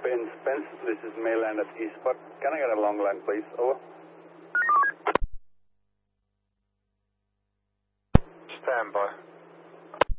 Spence, this is mainland at Eastport. Can I get a long line, please? Over. Stand by.